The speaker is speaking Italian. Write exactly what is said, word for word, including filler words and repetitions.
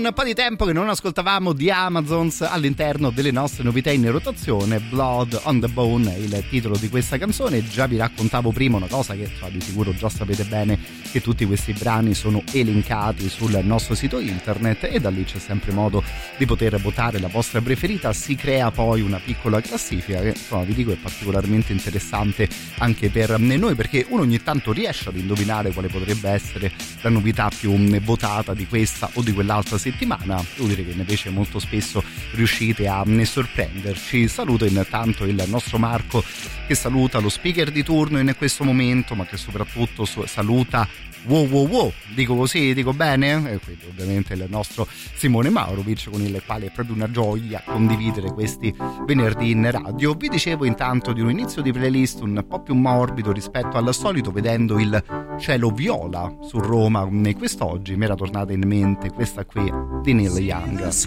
un po' di tempo che non ascoltavamo The Amazons all'interno delle nostre novità in rotazione. Blood on the Bone è il titolo di questa canzone. Già vi raccontavo prima una cosa che cioè, di sicuro già sapete bene, che tutti questi brani sono elencati sul nostro sito internet e da lì c'è sempre modo di poter votare la vostra preferita. Si crea poi una piccola classifica che insomma vi dico è particolarmente interessante anche per noi, perché uno ogni tanto riesce ad indovinare quale potrebbe essere la novità più votata di questa o di quell'altra settimana. Devo dire che invece molto spesso riuscite a sorprenderci. Saluto intanto il nostro Marco, che saluta lo speaker di turno in questo momento, ma che soprattutto saluta Wow wow wow, dico così, dico bene? E quindi ovviamente il nostro Simone Maurovic, con il quale è proprio una gioia condividere questi venerdì in radio. Vi dicevo intanto di un inizio di playlist un po' più morbido rispetto al solito, vedendo il cielo viola su Roma quest'oggi mi era tornata in mente questa qui di Neil Young.